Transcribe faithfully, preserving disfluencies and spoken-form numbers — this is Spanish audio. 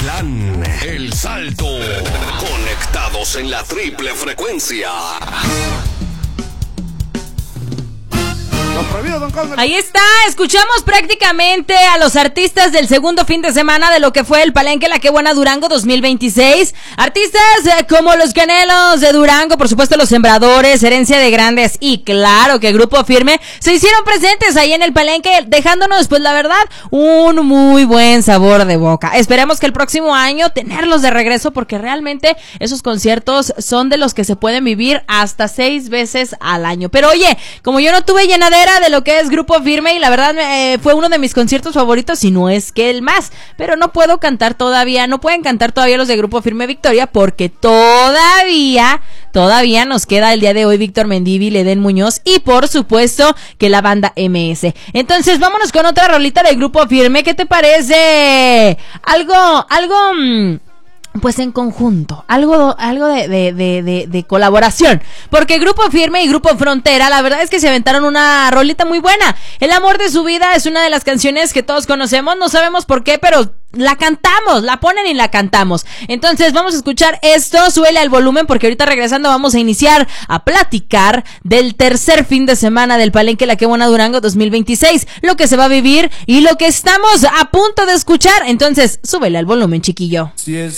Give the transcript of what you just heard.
Clan El Salto. Conectados en la triple frecuencia. Ahí está, escuchamos prácticamente a los artistas del segundo fin de semana de lo que fue el Palenque La Qué Buena Durango dos mil veintiséis. Artistas eh, como Los Canelos de Durango, por supuesto Los Sembradores, Herencia de Grandes y claro que Grupo Firme se hicieron presentes ahí en el Palenque, dejándonos pues la verdad un muy buen sabor de boca. Esperemos que el próximo año tenerlos de regreso porque realmente esos conciertos son de los que se pueden vivir hasta seis veces al año. Pero oye, como yo no tuve llenadera de lo que es Grupo Firme y la verdad eh, fue uno de mis conciertos favoritos y no es que el más, pero no puedo cantar todavía, no pueden cantar todavía los de Grupo Firme Victoria porque todavía, todavía nos queda el día de hoy Víctor Mendívil, Edén Muñoz y por supuesto que la banda M S. Entonces vámonos con otra rolita del Grupo Firme, ¿qué te parece? Algo, algo... Mmm, pues en conjunto, algo algo de, de, de, de, de colaboración, porque Grupo Firme y Grupo Frontera, la verdad es que se aventaron una rolita muy buena. El amor de su vida es una de las canciones que todos conocemos, no sabemos por qué, pero la cantamos, la ponen y la cantamos. Entonces vamos a escuchar esto, súbele al volumen porque ahorita regresando vamos a iniciar a platicar del tercer fin de semana del Palenque La Qué Buena Durango dos mil veintiséis, lo que se va a vivir y lo que estamos a punto de escuchar. Entonces súbele al volumen, chiquillo. Si es